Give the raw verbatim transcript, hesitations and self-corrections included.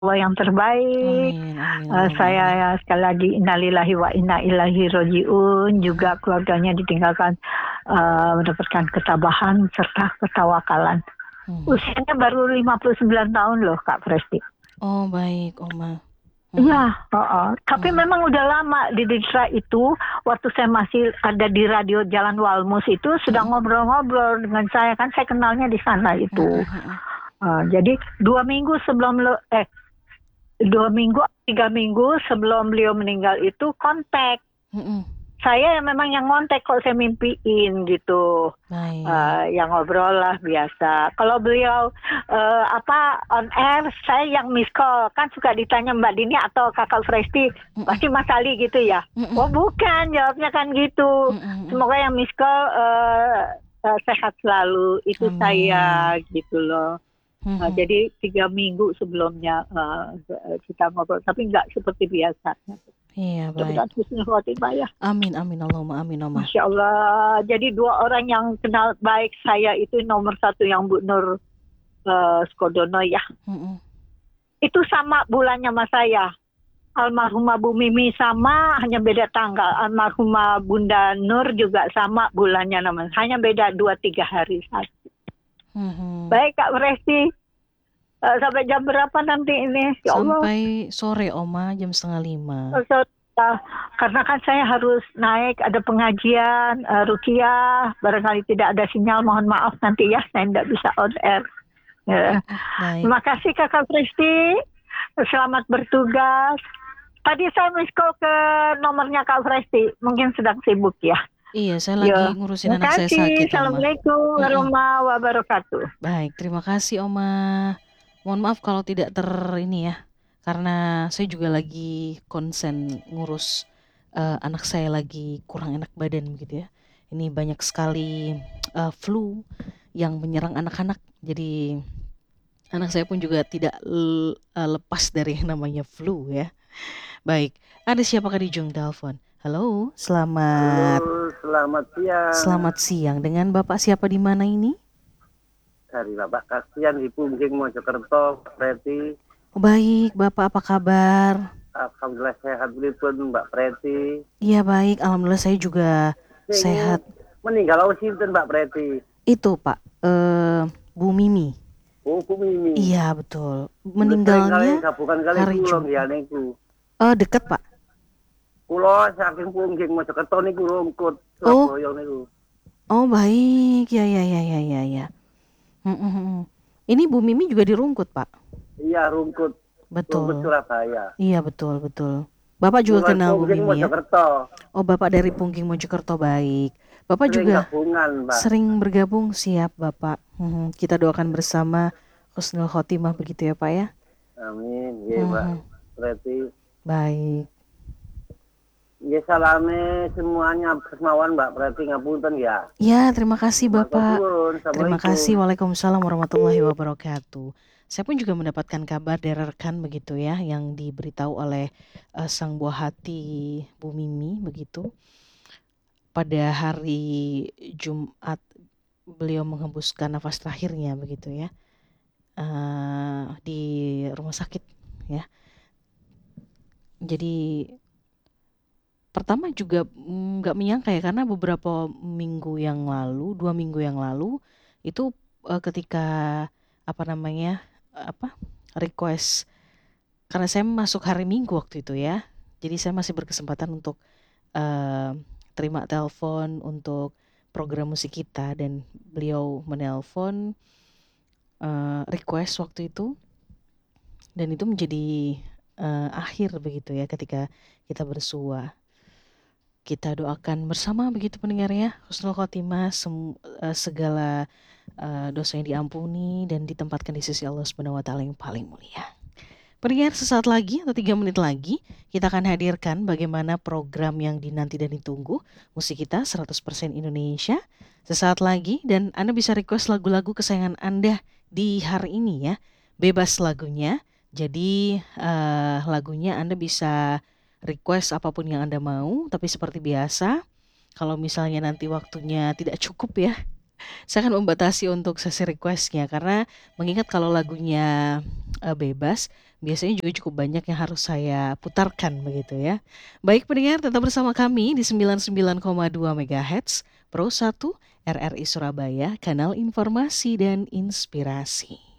Allah yang terbaik. Amin amin, Eee, Allahumma saya amin. ya sekali lagi innalillahi wa inna ilaihi raji'un, Mhm. juga keluarganya ditinggalkan, eee, mendapatkan ketabahan serta ketawakalan. Mhm. Usianya baru lima puluh sembilan tahun loh, Kak Presti. Oh, baik, Oma. Mhm. Iya, heeh. Tapi Mhm. memang udah lama di desa itu, waktu saya masih ada di radio Jalan Walmus itu sudah Mhm. ngobrol-ngobrol dengan saya, kan saya kenalnya di sana Mhm itu. mhm. Eee, jadi dua minggu sebelum le eh, dua minggu, tiga minggu sebelum beliau meninggal itu kontak. Mhm. Saya yang memang yang ngontak kalau saya mimpiin gitu. Baik. Eee, ya ngobrol lah biasa. Kalau beliau, eee, apa, on air, saya yang miss call. Kan suka ditanya Mbak Dini atau Kakak Presti, Mhm. pasti Mas Ali gitu ya? Mhm. Oh bukan, jawabnya kan gitu. Mhm mhm. Semoga yang miss call, eee eee, sehat selalu, itu Amin. saya, gitu loh. Eee, Mhm. jadi tiga minggu sebelumnya, eee eee, kita ngobrol, tapi nggak seperti biasanya. Iya, baik. Mudah-mudahan husnul khotimah ya. Amin amin, Allahumma amin, Oma. Masya Allah, jadi dua orang yang kenal baik saya itu nomor satu yang Bu Nur, eee, Skodono ya. Mhm. Itu sama bulannya sama saya. Almarhumah Bu Mimi sama, hanya beda tanggal. Almarhumah Bunda Nur juga sama bulannya nama hanya beda dua, tiga hari saja. Mhm. Baik Kak Presti, eee, sampai jam berapa nanti ini? Ya Allah. Sampai sore, Oma, jam setengah lima. Karena kan saya harus naik, ada pengajian, eee, ruqyah, barangkali tidak ada sinyal, mohon maaf nanti ya, saya ndak bisa on air. Heeh. Mhm, baik. Terima kasih Kakak Presti, selamat bertugas. Tadi saya miss call ke nomornya Kak Presti, mungkin sedang sibuk ya? Iya, saya lagi Iya. ngurusin Terima anak saya kasih, sakit, Oma. assalamualaikum Mhm. warahmatullahi wabarakatuh. Baik, terima kasih, Oma. Mohon maaf kalau tidak ter ini ya, karena saya juga lagi konsen ngurus, eee, anak saya lagi kurang enak badan begitu ya. Ini banyak sekali, eee, flu yang menyerang anak-anak, jadi anak saya pun juga tidak l eee, lepas dari yang namanya flu ya. Baik, ada siapakah di ujung telepon? Halo, selamat Halo, selamat siang. selamat siang, dengan Bapak siapa di mana ini? Dari Bapak Kasian di Pungging Mojokerto, Pak Preti. Baik, Bapak apa kabar? Alhamdulillah sehat pripun, Mbak Preti. Iya baik, alhamdulillah saya juga Sing sehat. meninggal au sinten, Mbak Preti? Itu Pak, eee, Bu Mimi. Oh, Bu Mimi. Iya betul, Dulu sering kali meninggalnya gabungan kali hari kula Jumat. nggih niku. Oh, deket Pak? Kula saking Pungging Mojokerto niku Rungkut, Oh. Surabaya niku. Oh baik, ya ya ya ya ya ya. Mhm mhm. Ini Bu Mimi juga di Rungkut, Pak? Iya, Rungkut. Rungkut Betul. Surabaya. Iya betul betul. Bapak juga Kula kenal Bu Pungging Mimi ya? Mojokerto. Oh, Bapak dari Pungging Mojokerto, baik. Bapak Sering juga gabungan, Mbak. sering bergabung, siap Bapak. Mhm, kita doakan bersama husnul khotimah begitu ya, Pak ya? Amin, nggih, Mbak Mhm. Preti. Baik. Nggih, salame semuanya kemawon Mbak Preti, ngapunten ya. Ya, terima kasih Bapak. Matur suwun, Terima Assalamualaikum. kasih, waalaikumsalam warahmatullahi wabarakatuh. Saya pun juga mendapatkan kabar dari rekan begitu ya, yang diberitahu oleh, eee, sang buah hati Bu Mimi begitu. Pada hari Jumat beliau menghembuskan nafas terakhirnya begitu ya, eee, di rumah sakit ya. Jadi pertama juga nggak menyangka ya, karena beberapa minggu yang lalu, dua minggu yang lalu, itu, eee, ketika apa namanya, apa, request karena saya masuk hari Minggu waktu itu ya, jadi saya masih berkesempatan untuk, eee, terima telepon untuk program musik kita dan beliau menelpon, eee, request waktu itu. Dan itu menjadi, eee, akhir begitu ya ketika kita bersua. Kita doakan bersama begitu pendengar ya, husnul khotimah, sem eee, segala, eee, dosanya diampuni dan ditempatkan di sisi Allah Subhanahu wa taala yang paling mulia. Pendengar, sesaat lagi atau tiga menit lagi kita akan hadirkan bagaimana program yang dinanti dan ditunggu, musik kita seratus persen Indonesia. Sesaat lagi dan Anda bisa request lagu-lagu kesayangan Anda di hari ini ya, bebas lagunya. Jadi, eee, lagunya Anda bisa request apapun yang Anda mau, tapi seperti biasa, kalau misalnya nanti waktunya tidak cukup ya, Saya akan membatasi untuk sesi request-nya karena mengingat kalau lagunya eh, bebas, biasanya juga cukup banyak yang harus saya putarkan begitu ya. Baik pendengar, tetap bersama kami di sembilan puluh sembilan koma dua MHz Pro satu R R I Surabaya, kanal informasi dan inspirasi.